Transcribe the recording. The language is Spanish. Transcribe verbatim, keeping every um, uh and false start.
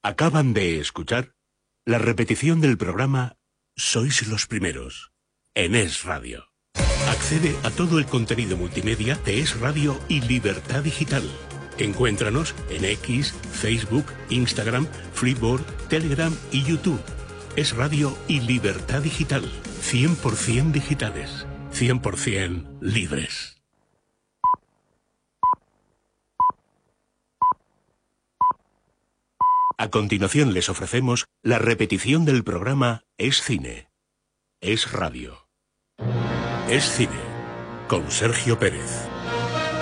Acaban de escuchar la repetición del programa Sois los Primeros, en Es Radio. Accede a todo el contenido multimedia de Es Radio y Libertad Digital. Encuéntranos en X, Facebook, Instagram, Flipboard, Telegram y YouTube. Es Radio y Libertad Digital. cien por cien digitales. cien por cien libres. A continuación les ofrecemos la repetición del programa Es Cine. Es Radio. Es Cine. Con Sergio Pérez.